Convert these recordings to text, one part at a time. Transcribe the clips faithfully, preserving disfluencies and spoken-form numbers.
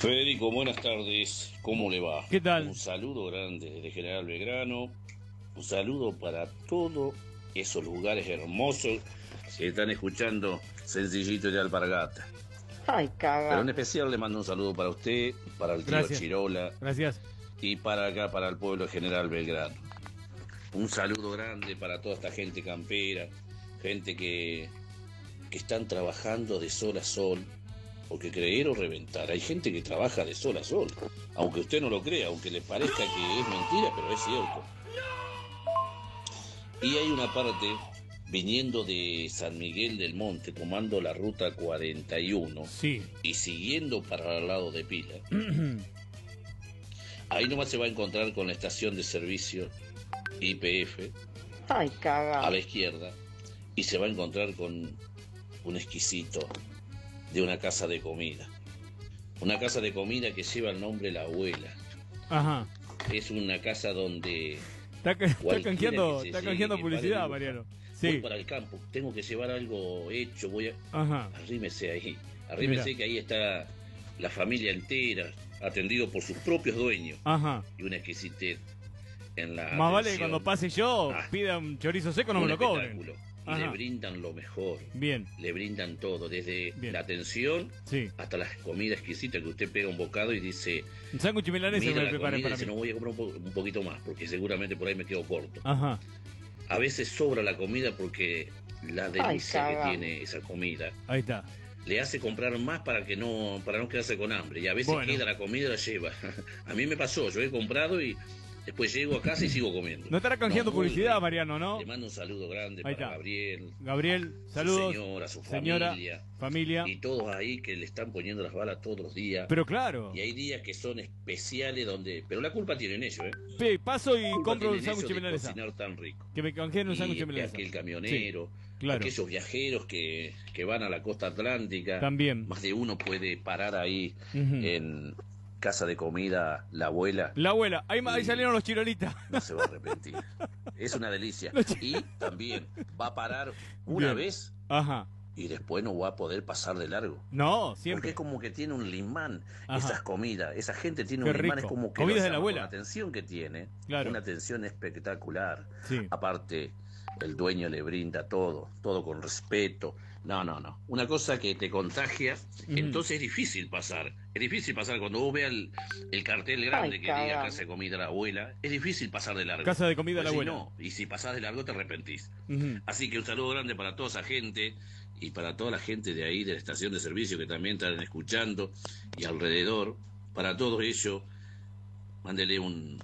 Federico, buenas tardes, ¿cómo le va? ¿Qué tal? Un saludo grande desde General Belgrano, un saludo para todos esos lugares hermosos que están escuchando Sencillito de Alpargata. Ay, caga. Pero en especial le mando un saludo para usted, para el tío Gracias. Chirola Gracias. y para acá, para el pueblo de General Belgrano. Un saludo grande para toda esta gente campera, gente que, que están trabajando de sol a sol, porque creer o reventar, hay gente que trabaja de sol a sol, aunque usted no lo crea, aunque le parezca que es mentira, pero es cierto. Y hay una parte, viniendo de San Miguel del Monte, tomando la ruta cuarenta y uno, Sí. y siguiendo para el lado de Pila, ahí nomás se va a encontrar con la estación de servicio Y P F, Ay, caga. a la izquierda, y se va a encontrar con un exquisito de una casa de comida. Una casa de comida que lleva el nombre La Abuela. Ajá. Es una casa donde Está, ca- está cualquiera canjeando, que se está llegue, canjeando que publicidad, pare, Mariano. voy Sí. para el campo, tengo que llevar algo hecho, voy a... Ajá. Arrímese ahí, arrímese Mirá. que ahí está la familia entera, atendido por sus propios dueños, Ajá. y una exquisitez en la Más vale que atención. cuando pase yo, Ah. pida un chorizo seco, no Un me lo cobren. espectáculo. Y Ajá. le brindan lo mejor, Bien. le brindan todo, desde Bien. la atención Sí. hasta la comida exquisita, que usted pega un bocado y dice, Un sándwich milanesa mira me la preparé comida y para dice, mí. no, voy a comprar un, po- un poquito más, porque seguramente por ahí me quedo corto. Ajá. A veces sobra la comida porque la delicia caga. que tiene esa comida Ahí está. le hace comprar más para que no para no quedarse con hambre, y a veces Bueno. queda la comida y la lleva. A mí me pasó, yo he comprado y después llego a casa y sigo comiendo. No estará canjeando muy publicidad, rico. Mariano, ¿no? Le mando un saludo grande Ahí para está. Gabriel, Gabriel, saludos. su señora, su Señora, familia, familia. y todos ahí que le están poniendo las balas todos los días. Pero claro. Y hay días que son especiales donde... Pero la culpa tienen ellos, ¿eh? Sí, paso y La culpa compro un tienen sándwich ellos de milanesa. cocinar tan rico. Que me canjeen un Y sándwich milanesa. aquel camionero, Sí, claro. aquellos viajeros que, que van a la costa atlántica. También. Más de uno puede parar ahí Ujú. en casa de comida La Abuela. La abuela. Ahí, ahí Y- salieron los chirolitas. No se va a arrepentir. Es una delicia. Los chi- Y también va a parar una Bien. vez Ajá. y después no va a poder pasar de largo. No, Porque siempre. es como que tiene un limán, Ajá. esas comidas. Esa gente tiene Qué un limán, rico. es como que Comidas lo de la llama, abuela. con la atención que tiene, Claro. una atención espectacular. Sí. Aparte, el dueño le brinda todo, todo con respeto. No, no, no. Una cosa que te contagia, Ujú. entonces es difícil pasar. Es difícil pasar cuando vos veas el, el cartel grande Ay, que diga cagada. Casa de Comida La Abuela. Es difícil pasar de largo. Casa de Comida Pues La si Abuela. no, y si pasás de largo te arrepentís. Ujú. Así que un saludo grande para toda esa gente y para toda la gente de ahí, de la estación de servicio que también están escuchando y alrededor. Para todos ellos, mándele un...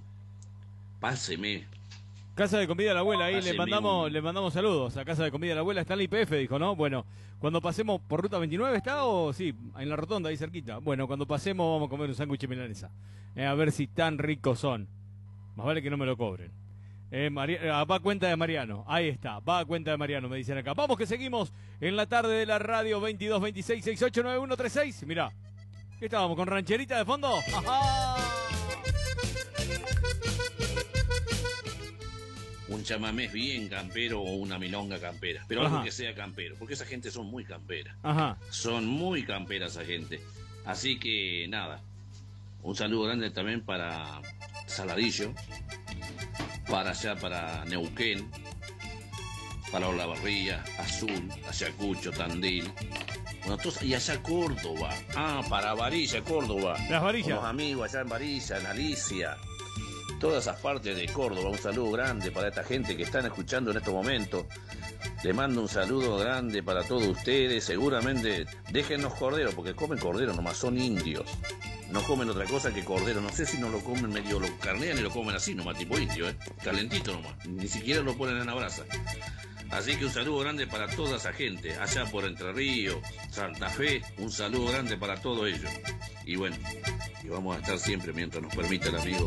Páseme. Casa de Comida de la Abuela, ahí le Haceme mandamos, un- le mandamos saludos a Casa de Comida de la Abuela, está en la I P F, dijo, ¿no? Bueno, cuando pasemos por Ruta veintinueve, ¿está o sí? En la rotonda, ahí cerquita. Bueno, cuando pasemos vamos a comer un sándwich milanesa. Eh, a ver si tan ricos son. Más vale que no me lo cobren. Eh, Mari- eh, va a cuenta de Mariano, ahí está, va a cuenta de Mariano, me dicen acá. Vamos que seguimos en la tarde de la radio veintidós veintiséis sesenta y ocho noventa y uno treinta y seis. Mirá, ¿qué estábamos con rancherita de fondo? ¡Ajá! Un chamamés bien campero o una milonga campera. Pero Ajá. algo que sea campero, porque esa gente son muy camperas. Ajá. Son muy camperas esa gente. Así que nada, un saludo grande también para Saladillo, para allá para Neuquén, para Olavarría, Azul, Ayacucho, Tandil. Bueno, todos- y allá Córdoba. Ah, para Varilla, Córdoba. Las varillas. Con los amigos allá en Varilla, en Alicia. Todas esas partes de Córdoba. Un saludo grande para esta gente que están escuchando en estos momentos. Le mando un saludo grande para todos ustedes. Seguramente déjennos cordero, porque comen cordero nomás, son indios. No comen otra cosa que cordero. No sé si no lo comen medio, lo carnean y lo comen así nomás, tipo indio, ¿eh? Calentito nomás. Ni siquiera lo ponen en la brasa. Así que un saludo grande para toda esa gente. Allá por Entre Ríos, Santa Fe, un saludo grande para todos ellos. Y bueno, y vamos a estar siempre mientras nos permita el amigo